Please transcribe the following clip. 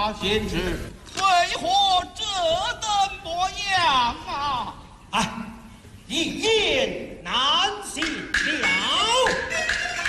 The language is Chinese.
贤侄，为何这等模样？